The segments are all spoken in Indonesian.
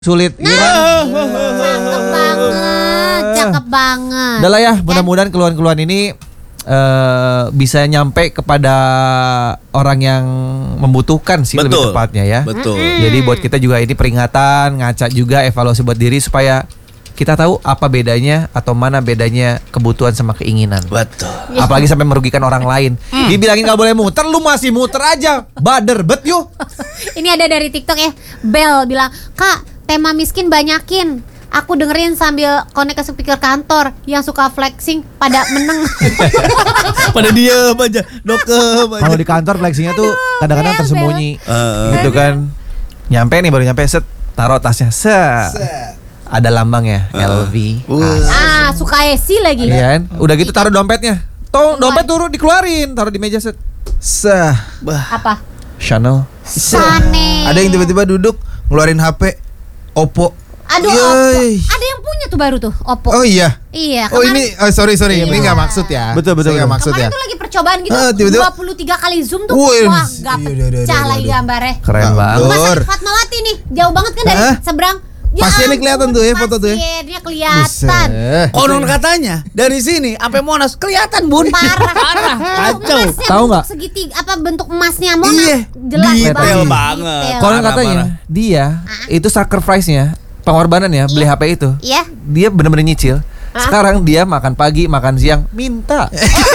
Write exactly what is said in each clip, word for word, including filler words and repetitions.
Sulit. Nah, ya kan? cakep banget, cakep banget. Udah lah ya, mudah-mudahan keluhan-keluhan ini uh, bisa nyampe kepada orang yang membutuhkan sih. Betul. Lebih tepatnya ya. Betul. Mm-mm. Jadi buat kita juga ini peringatan, ngaca juga, evaluasi buat diri supaya kita tahu apa bedanya atau mana bedanya kebutuhan sama keinginan. Betul. Apalagi sampai merugikan orang lain. Dibilangin gak boleh muter, lu masih muter aja. Bader bet yuk. Ini ada dari TikTok ya. Bel bilang, "Kak, tema miskin banyakin. Aku dengerin sambil connect ke speaker kantor. Yang suka flexing pada meneng." Pada diem aja, dokem aja. Kalau di kantor flexingnya tuh kadang-kadang Bel, tersembunyi. Uh, Gitu kan. Nyampe nih baru nyampe set, taruh tasnya set. Ada lambangnya L V. Uh. Ah, suka Esi lagi. Iya kan? Udah gitu taruh dompetnya. Tuh dompet turun dikeluarin, taruh di meja set. Sah. Bah. Apa? Chanel. Sane. Ada yang tiba-tiba duduk ngeluarin H P Oppo. Aduh, Yoi. Oppo. Ada yang punya tuh baru tuh, Oppo. Oh iya. Iya, Oh kemarin- ini oh, sorry sorry Iya. ini nggak maksud ya. Betul, betul, Saya nggak betul. maksud Kemarin ya. tuh lagi percobaan gitu, Ah, tiba-tiba- dua puluh tiga kali zoom tuh. Wih, Wah, gak iya, iya, iya, pecah iya, lagi iya. gambarnya. Keren Nah, banget. betul. Rumah Lur. sakit Fatmawati nih, jauh banget kan dari Hah? seberang. Pasiennya kelihatan tuh ya, foto tuh ya. Pasiennya kelihatan. Buset. Konon katanya dari sini sampai Monas kelihatan bun. Parah. Parah. Kacau. Emasnya Tahu bentuk nggak? segitiga apa bentuk emasnya Mona? Iya, Jelas detail banget. banget. Detail. Konon Parah, katanya parah. dia itu sacrifice-nya, pengorbanannya beli H P itu. Iya. Dia bener-bener nyicil. Sekarang dia makan pagi, makan siang, minta.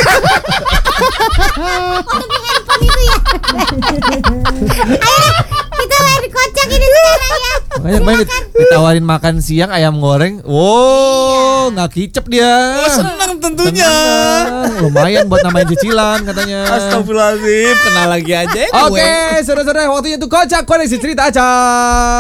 Handphone itu ya. Ayo kita main kocak ini sekarang ya. Banyak banget ditawarin makan siang ayam goreng. Wow, nggak kicep dia. Oh, senang tentunya. Tenang, lumayan buat nambahin cicilan katanya. Astagfirullahaladzim, kenal lagi aja ya gue. Oke, saudara-saudara, waktunya untuk kocak koneksi cerita aja.